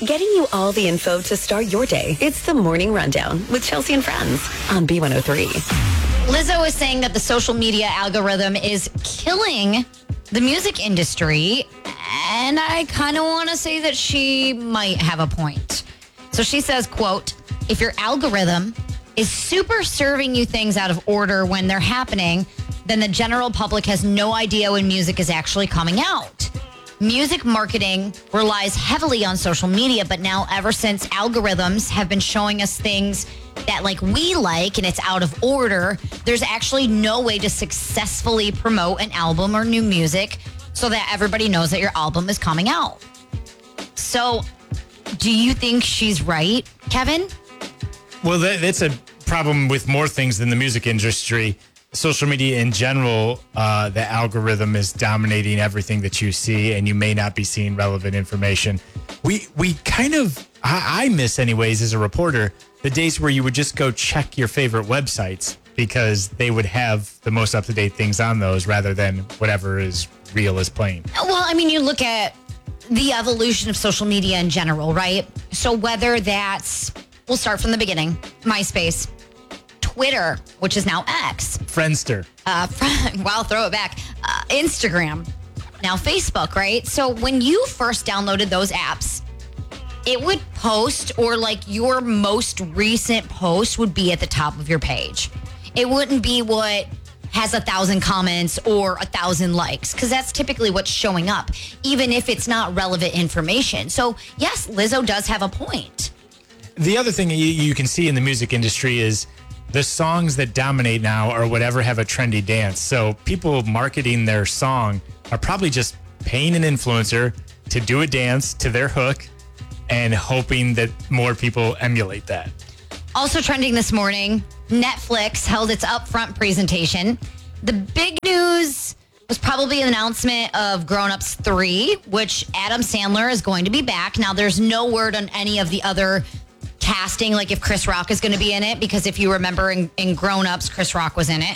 getting you all the info to start your day. It's the Morning Rundown with Chelsea and Friends on B103. Lizzo is saying that the social media algorithm is killing the music industry, and I kind of want to say that she might have a point. So she says, quote, if your algorithm is super serving you things out of order when they're happening, then the general public has no idea when music is actually coming out. Music marketing relies heavily on social media, but now ever since algorithms have been showing us things that we like and it's out of order, there's actually no way to successfully promote an album or new music so that everybody knows that your album is coming out. So do you think she's right, Kevin? Well, that's a problem with more things than the music industry. Social media in general, the algorithm is dominating everything that you see, and you may not be seeing relevant information. We kind of, I miss anyways as a reporter, the days where you would just go check your favorite websites because they would have the most up-to-date things on those rather than whatever is real is plain. Well, I mean, you look at the evolution of social media in general, right? So whether that's, we'll start from the beginning, MySpace, Twitter, which is now X. Friendster. Wow, throw it back. Instagram, now Facebook, right? So when you first downloaded those apps, it would post, or your most recent post would be at the top of your page. It wouldn't be what has 1,000 comments or 1,000 likes, because that's typically what's showing up, even if it's not relevant information. So yes, Lizzo does have a point. The other thing you can see in the music industry is the songs that dominate now are whatever have a trendy dance. So people marketing their song are probably just paying an influencer to do a dance to their hook and hoping that more people emulate that. Also trending this morning, Netflix held its upfront presentation. The big news was probably an announcement of Grown Ups 3, which Adam Sandler is going to be back. Now, there's no word on any of the other casting, if Chris Rock is going to be in it, because if you remember in Grown Ups, Chris Rock was in it.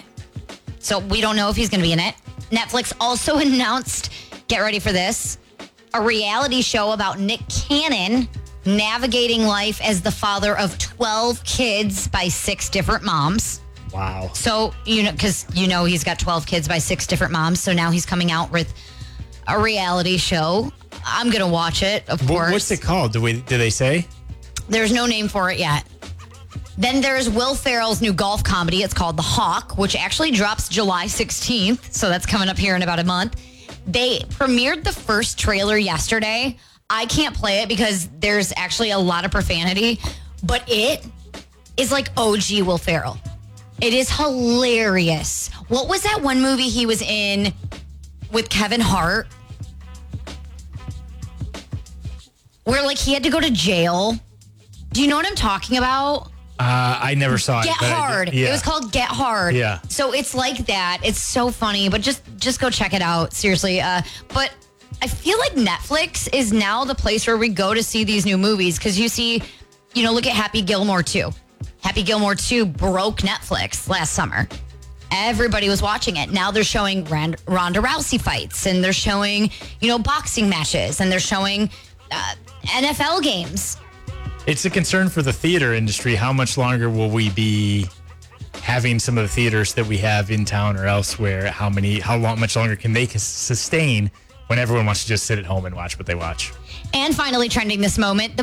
So we don't know if he's going to be in it. Netflix also announced, get ready for this, a reality show about Nick Cannon navigating life as the father of 12 kids by 6 different moms. Wow. So, because he's got 12 kids by 6 different moms. So now he's coming out with a reality show. I'm going to watch it, of course. What's it called? Do they say? There's no name for it yet. Then there's Will Ferrell's new golf comedy. It's called The Hawk, which actually drops July 16th. So that's coming up here in about a month. They premiered the first trailer yesterday. I can't play it because there's actually a lot of profanity, but it is like OG Will Ferrell. It is hilarious. What was that one movie he was in with Kevin Hart? Where he had to go to jail. Do you know what I'm talking about? I never saw Get it. Hard. Yeah. It was called Get Hard. Yeah. So it's like that. It's so funny, but just go check it out. Seriously. But I feel like Netflix is now the place where we go to see these new movies, because you see, look at Happy Gilmore 2. Happy Gilmore 2 broke Netflix last summer. Everybody was watching it. Now they're showing Ronda Rousey fights, and they're showing, boxing matches, and they're showing NFL games. It's a concern for the theater industry. How much longer will we be having some of the theaters that we have in town or elsewhere? How much longer can they sustain when everyone wants to just sit at home and watch what they watch? And finally trending this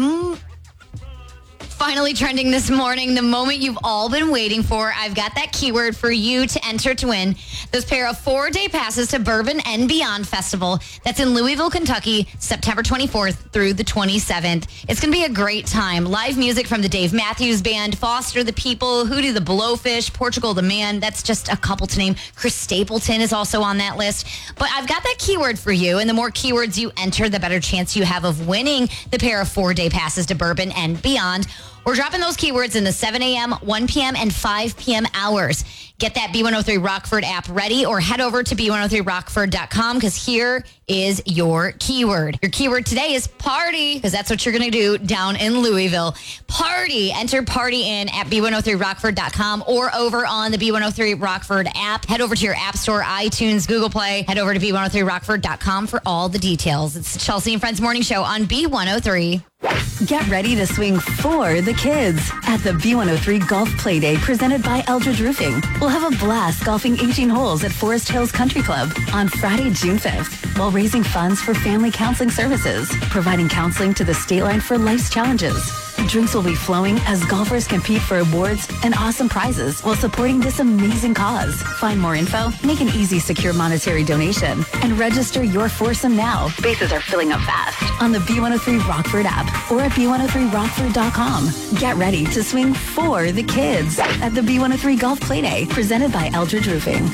morning, the moment you've all been waiting for. I've got that keyword for you to enter to win those pair of 4-day passes to Bourbon and Beyond Festival. That's in Louisville, Kentucky, September 24th through the 27th. It's going to be a great time. Live music from the Dave Matthews Band, Foster the People, Hootie the Blowfish, Portugal the Man. That's just a couple to name. Chris Stapleton is also on that list. But I've got that keyword for you, and the more keywords you enter, the better chance you have of winning the pair of 4-day passes to Bourbon and Beyond. We're dropping those keywords in the 7 a.m., 1 p.m., and 5 p.m. hours. Get that B103 Rockford app ready, or head over to b103rockford.com, because here is your keyword. Your keyword today is party, because that's what you're going to do down in Louisville. Party. Enter party in at b103rockford.com or over on the B103 Rockford app. Head over to your app store, iTunes, Google Play. Head over to b103rockford.com for all the details. It's the Chelsea and Friends Morning Show on B103. Get ready to swing for the kids at the B103 Golf Playday presented by Eldridge Roofing. We'll have a blast golfing 18 holes at Forest Hills Country Club on Friday, June 5th, while raising funds for family counseling services, providing counseling to the state line for life's challenges. Drinks will be flowing as golfers compete for awards and awesome prizes while supporting this amazing cause. Find more info, make an easy, secure monetary donation, and register your foursome now. Bases are filling up fast on the B103 Rockford app or at b103rockford.com. Get ready to swing for the kids at the B103 Golf Playday presented by Eldridge Roofing.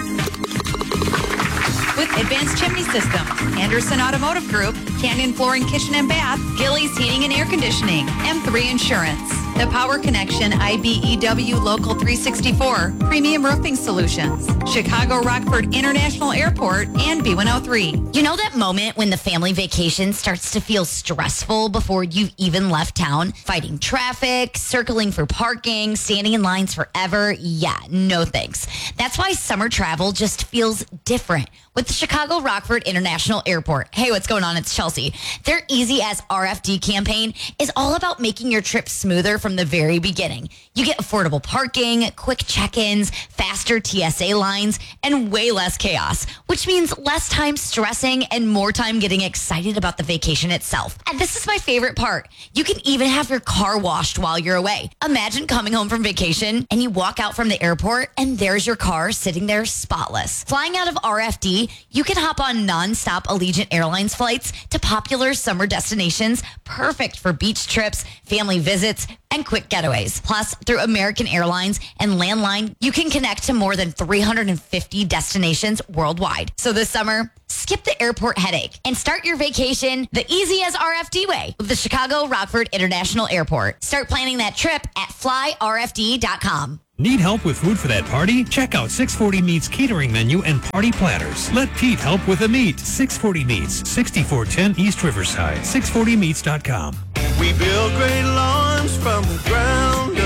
With Advanced Chimney Systems, Anderson Automotive Group, Canyon Flooring Kitchen and Bath, Gillies Heating and Air Conditioning, M3 Insurance, The Power Connection, IBEW Local 364, Premium Roofing Solutions, Chicago Rockford International Airport, and B103. You know that moment when the family vacation starts to feel stressful before you've even left town? Fighting traffic, circling for parking, standing in lines forever? Yeah, no thanks. That's why summer travel just feels different with the Chicago Rockford International Airport. Hey, what's going on? It's Chelsea. Their Easy as RFD campaign is all about making your trip smoother from the very beginning. You get affordable parking, quick check-ins, faster TSA lines, and way less chaos, which means less time stressing and more time getting excited about the vacation itself. And this is my favorite part. You can even have your car washed while you're away. Imagine coming home from vacation and you walk out from the airport and there's your car sitting there spotless. Flying out of RFD, you can hop on non-stop Allegiant Airlines flights to popular summer destinations, perfect for beach trips, family visits, and quick getaways. Plus, through American Airlines and Landline, you can connect to more than 350 destinations worldwide. So this summer, skip the airport headache and start your vacation the easy as RFD way with the Chicago Rockford International Airport. Start planning that trip at flyrfd.com. Need help with food for that party? Check out 640 Meats catering menu and party platters. Let Pete help with the meat. 640 Meats, 6410 East Riverside. 640meats.com. We build great lawns from the ground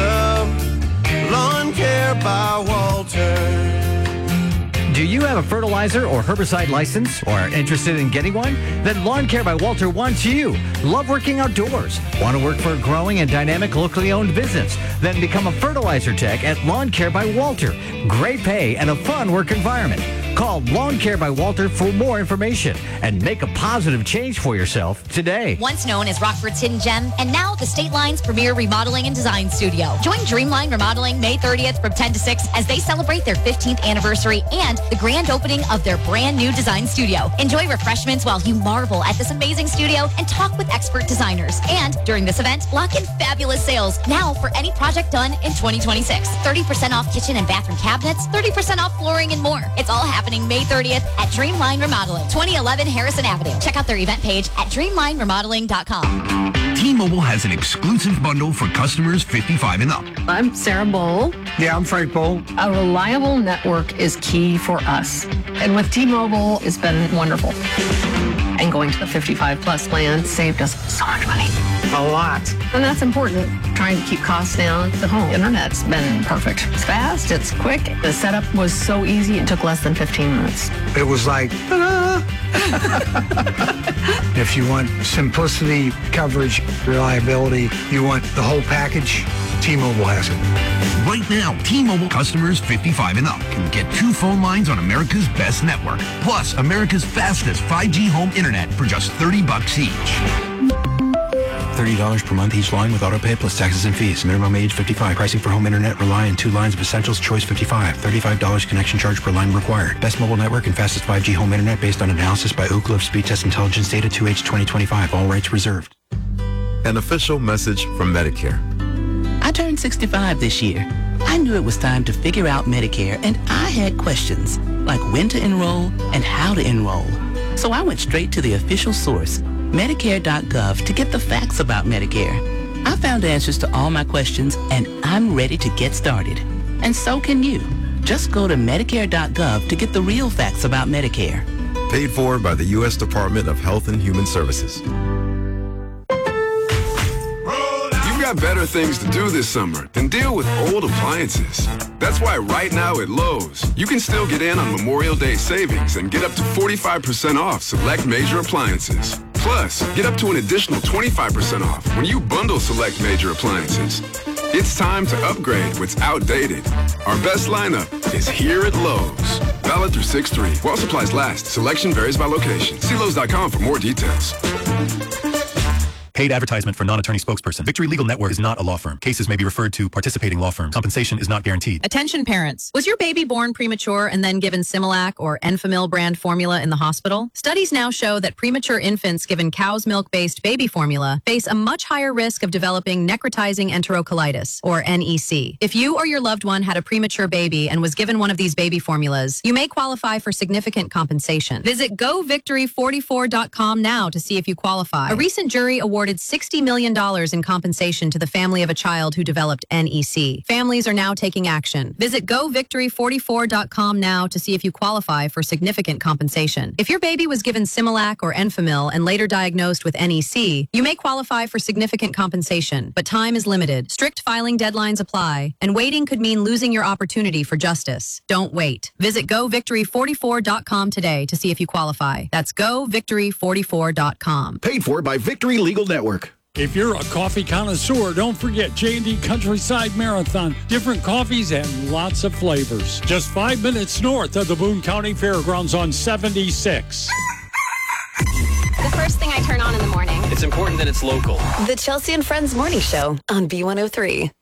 up. Lawn Care by Walter. Do you have a fertilizer or herbicide license or are interested in getting one? Then Lawn Care by Walter wants you. Love working outdoors? Want to work for a growing and dynamic locally owned business? Then become a fertilizer tech at Lawn Care by Walter. Great pay and a fun work environment. Call Lawn Care by Walter for more information and make a positive change for yourself today. Once known as Rockford's hidden gem, and now the State Line's premier remodeling and design studio. Join Dreamline Remodeling May 30th from 10 to 6 as they celebrate their 15th anniversary and the grand opening of their brand new design studio. Enjoy refreshments while you marvel at this amazing studio and talk with expert designers. And during this event, lock in fabulous sales now for any project done in 2026. 30% off kitchen and bathroom cabinets, 30% off flooring and more. It's all happening May 30th at Dreamline Remodeling, 2011 Harrison Avenue. Check out their event page at dreamlineremodeling.com. T-Mobile has an exclusive bundle for customers 55 and up. I'm Sarah Bowl. Yeah, I'm Frank Bowl. A reliable network is key for us. And with T-Mobile, it's been wonderful. And going to the 55 plus plan saved us so much money. A lot. And that's important. Trying to keep costs down. The home internet's been perfect. It's fast, it's quick. The setup was so easy, it took less than 15 minutes. It was like, ta-da! If you want simplicity, coverage, reliability, you want the whole package, T-Mobile has it. Right now, T-Mobile customers 55 and up can get 2 phone lines on America's best network, plus America's fastest 5G home internet for just $30 each. $30 per month each line with autopay plus taxes and fees. Minimum age 55. Pricing for home internet rely on 2 lines of Essentials Choice 55. $35 connection charge per line required. Best mobile network and fastest 5G home internet based on analysis by Ookla of Speed Test Intelligence data 2H 2025. All rights reserved. An official message from Medicare. I turned 65 this year. I knew it was time to figure out Medicare, and I had questions like when to enroll and how to enroll. So I went straight to the official source, Medicare.gov, to get the facts about Medicare. I found answers to all my questions, and I'm ready to get started. And so can you. Just go to Medicare.gov to get the real facts about Medicare. Paid for by the U.S. Department of Health and Human Services. You've got better things to do this summer than deal with old appliances. That's why right now at Lowe's, you can still get in on Memorial Day savings and get up to 45% off select major appliances. Plus, get up to an additional 25% off when you bundle select major appliances. It's time to upgrade what's outdated. Our best lineup is here at Lowe's. Valid through 6/3. While supplies last, selection varies by location. See Lowe's.com for more details. Paid advertisement for non-attorney spokesperson. Victory Legal Network is not a law firm. Cases may be referred to participating law firms. Compensation is not guaranteed. Attention parents. Was your baby born premature and then given Similac or Enfamil brand formula in the hospital? Studies now show that premature infants given cow's milk-based baby formula face a much higher risk of developing necrotizing enterocolitis, or NEC. If you or your loved one had a premature baby and was given one of these baby formulas, you may qualify for significant compensation. Visit govictory44.com now to see if you qualify. A recent jury awarded $60 million in compensation to the family of a child who developed NEC. Families are now taking action. Visit govictory44.com now to see if you qualify for significant compensation. If your baby was given Similac or Enfamil and later diagnosed with NEC, you may qualify for significant compensation, but time is limited. Strict filing deadlines apply, and waiting could mean losing your opportunity for justice. Don't wait. Visit govictory44.com today to see if you qualify. That's govictory44.com. Paid for by Victory Legal Network. If you're a coffee connoisseur, don't forget J&D Countryside Marathon. Different coffees and lots of flavors. Just 5 minutes north of the Boone County Fairgrounds on 76. The first thing I turn on in the morning. It's important that it's local. The Chelsea and Friends Morning Show on B103.